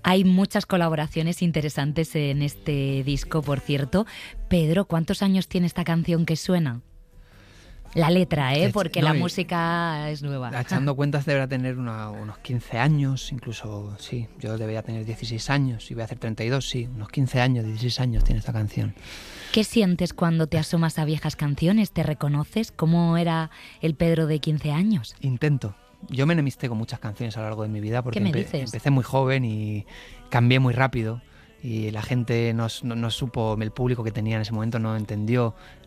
Hay muchas colaboraciones interesantes en este disco, por cierto. Pedro, ¿cuántos años tiene esta canción que suena? La letra, porque No, la música es nueva. Echando cuentas deberá tener unos 15 años, incluso, sí, yo debería tener 16 años y voy a hacer 32, sí, unos 15 años, 16 años tiene esta canción. ¿Qué sientes cuando te asomas a viejas canciones? ¿Te reconoces? ¿Cómo era el Pedro de 15 años? Intento. Yo me enemisté con muchas canciones a lo largo de mi vida porque ¿Qué me dices? empecé muy joven y cambié muy rápido y la gente no supo, el público que tenía en ese momento no entendió